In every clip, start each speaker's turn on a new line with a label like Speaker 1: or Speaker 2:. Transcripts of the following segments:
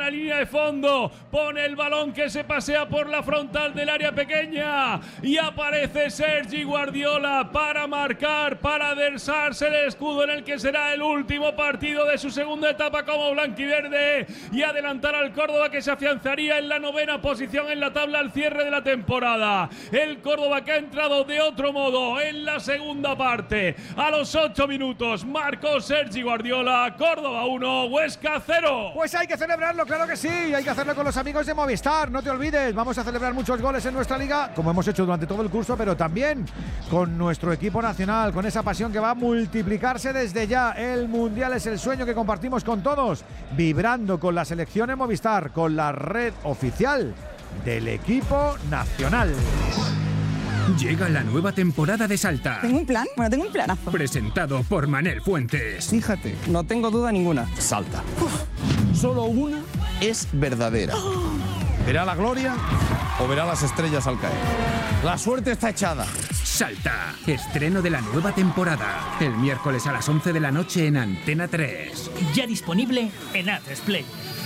Speaker 1: la línea de fondo, pone el balón que se pasea por la frontal del área pequeña y aparece Sergi Guardiola para marcar, para adhersarse el escudo en el que será el último partido de su segunda etapa como blanquiverde y adelantar al Córdoba, que se afianzaría en la 9ª posición en la tabla al cierre de la temporada. El Córdoba que ha entrado de otro modo en la segunda parte. A los 8 minutos marcó Sergi Guardiola. Córdoba 1, Huesca 0.
Speaker 2: Pues hay que celebrarlo, claro que sí. Hay que hacerlo con los amigos de Movistar. No te olvides, vamos a celebrar muchos goles en nuestra liga, como hemos hecho durante todo el curso, pero también con nuestro equipo nacional, con esa pasión que va a multiplicarse desde ya. El Mundial es el sueño que compartimos con todos, vibrando con la selección en Movistar, con la red oficial del equipo nacional.
Speaker 3: Llega la nueva temporada de Salta.
Speaker 4: ¿Tengo un plan? Bueno, tengo un planazo.
Speaker 3: Presentado por Manel Fuentes.
Speaker 5: Fíjate, no tengo duda ninguna.
Speaker 6: Salta. Solo una es verdadera. ¿Verá la gloria o verá las estrellas al caer? La suerte está echada.
Speaker 3: Salta. Estreno de la nueva temporada. El miércoles a las 11 de la noche en Antena 3.
Speaker 7: Ya disponible en Atresplay.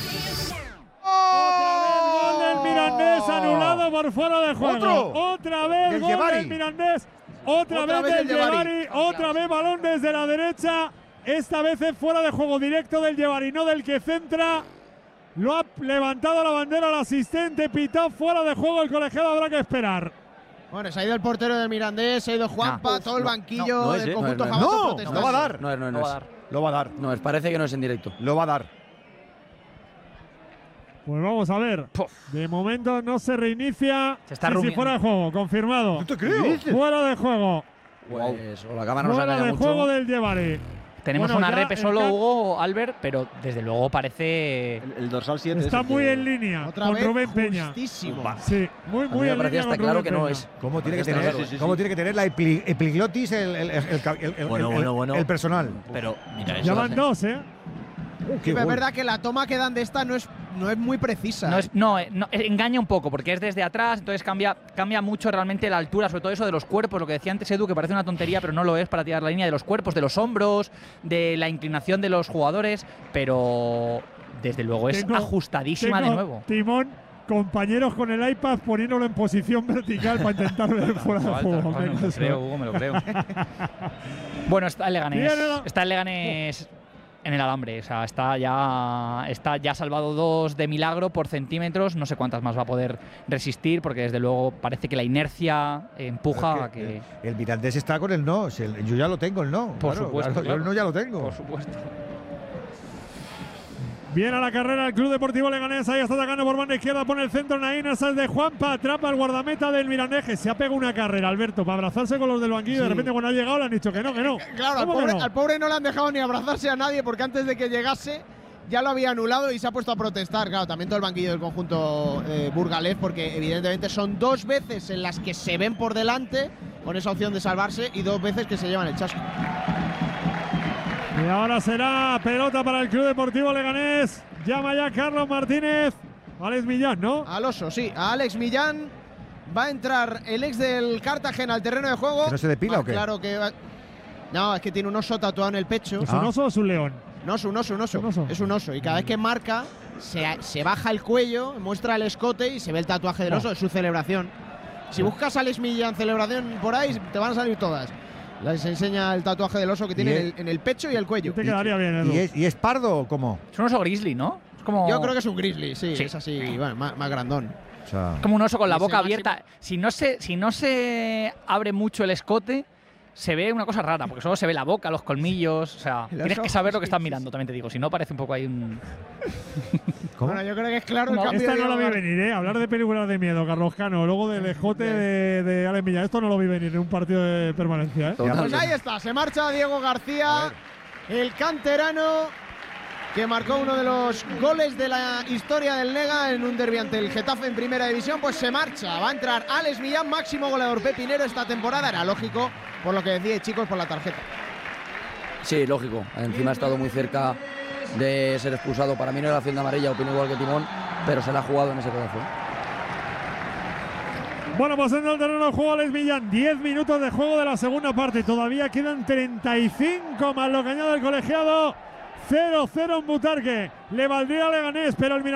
Speaker 8: Mirandés anulado por fuera de juego. Otra vez gol del Mirandés. Otra vez del Yevari. Otra vez balón desde la derecha. Esta vez es fuera de juego directo del Yevari, no del que centra. Lo ha levantado la bandera el asistente. Pitado fuera de juego el colegiado. Habrá que esperar.
Speaker 9: Bueno, se ha ido el portero del Mirandés, se ha ido Juanpa, todo el banquillo del conjunto jabato protestando.
Speaker 2: No va a dar.
Speaker 10: No es.
Speaker 2: Lo va a dar.
Speaker 10: No, parece que no es en directo.
Speaker 2: Lo va a dar.
Speaker 8: Pues vamos a ver. De momento no se reinicia.
Speaker 10: Se está
Speaker 8: sí, fuera de juego, confirmado.
Speaker 2: No te creo.
Speaker 8: Fuera de juego.
Speaker 10: Pues o la cámara nos
Speaker 8: fuera
Speaker 10: engaña
Speaker 8: de
Speaker 10: mucho.
Speaker 8: juego del Yevari.
Speaker 11: Tenemos una repe solo, Hugo, Albert, pero desde luego parece…
Speaker 10: El dorsal 7
Speaker 8: está muy en línea con Rubén Peña.
Speaker 9: Justísimo.
Speaker 8: Sí, muy en línea
Speaker 10: está
Speaker 8: con
Speaker 10: claro
Speaker 8: Rubén
Speaker 10: que no
Speaker 8: Peña.
Speaker 10: es.
Speaker 2: ¿Cómo tiene que tener la epiglotis el personal?
Speaker 10: Pero mira,
Speaker 8: ya van dos, ¿eh?
Speaker 9: Es verdad que la toma que dan de esta no es muy precisa.
Speaker 11: No, engaña un poco porque es desde atrás, entonces cambia mucho realmente la altura, sobre todo eso de los cuerpos, lo que decía antes Edu, que parece una tontería, pero no lo es para tirar la línea de los cuerpos, de los hombros, de la inclinación de los jugadores, pero desde luego es ajustadísima de nuevo.
Speaker 8: Timón, compañeros con el iPad poniéndolo en posición vertical para intentar ver fuera de juego.
Speaker 11: Me lo creo, Hugo, me lo creo. Bueno, está el Leganés en el alambre, o sea, está ya salvado 2 de milagro por centímetros, no sé cuántas más va a poder resistir, porque desde luego parece que la inercia empuja a que…
Speaker 2: El Mirandés está con el no, yo ya lo tengo el no.
Speaker 11: Por supuesto,
Speaker 2: claro. Yo el no ya lo tengo.
Speaker 11: Por supuesto.
Speaker 8: Viene a la carrera el Club Deportivo Leganés, ahí está atacando por banda izquierda, pone el centro Naín, sal de Juanpa, atrapa el guardameta del Mirandés, que se ha pegado una carrera, Alberto, para abrazarse con los del banquillo, sí. De repente cuando ha llegado le han dicho que no.
Speaker 9: Claro, al pobre no le han dejado ni abrazarse a nadie, porque antes de que llegase ya lo había anulado y se ha puesto a protestar. Claro, también todo el banquillo del conjunto burgalés, porque evidentemente son 2 veces en las que se ven por delante con esa opción de salvarse y 2 veces que se llevan el chasco.
Speaker 8: Y ahora será pelota para el Club Deportivo Leganés. Llama ya Carlos Martínez. Alex Millán, ¿no?
Speaker 9: Al oso, sí. A Alex Millán. Va a entrar el ex del Cartagena al terreno de juego.
Speaker 2: ¿Que no se depila o qué?
Speaker 9: Claro que va… No, es que tiene un oso tatuado en el pecho.
Speaker 8: ¿Es un oso o es un león?
Speaker 9: No, es un oso. Es un oso. Y cada vez que marca, se baja el cuello, muestra el escote y se ve el tatuaje del oso. Es su celebración. Si buscas a Alex Millán celebración por ahí, te van a salir todas. Les enseña el tatuaje del oso que tiene en el pecho y el cuello.
Speaker 8: Te quedaría bien, Edu.
Speaker 2: ¿Y es pardo o cómo?
Speaker 11: Es un oso grizzly, ¿no? Es como…
Speaker 9: Yo creo que es un grizzly, sí. Es así, bueno, más grandón.
Speaker 2: O sea,
Speaker 11: como un oso con la boca abierta. Si no se abre mucho el escote, se ve una cosa rara, porque solo se ve la boca, los colmillos. O sea, tienes que saber lo que estás mirando, también te digo. Si no, parece un poco ahí un…
Speaker 2: ¿Cómo?
Speaker 9: Bueno, yo creo que es claro el cambio.
Speaker 8: Esta no la vi venir, ¿eh? Hablar de películas de miedo, Carlos Cano, luego del escote de Alex Millán. Esto no lo vi venir en un partido de permanencia, ¿eh?
Speaker 9: Pues ahí está, se marcha Diego García, el canterano que marcó uno de los goles de la historia del Lega en un derbi ante el Getafe en primera división. Pues se marcha, va a entrar Alex Millán, máximo goleador pepinero esta temporada. Era lógico, por lo que decía, chicos, por la tarjeta.
Speaker 10: Sí, lógico. Encima ha estado muy cerca de ser expulsado. Para mí no era acción de amarilla, opino igual que Timón, pero se la ha jugado en ese pedazo.
Speaker 8: Bueno, pues en el terreno de juego Alex Millán, 10 minutos de juego de la segunda parte. Todavía quedan 35 más lo que añade el colegiado. 0-0 en Butarque. Le valdría a Leganés, pero el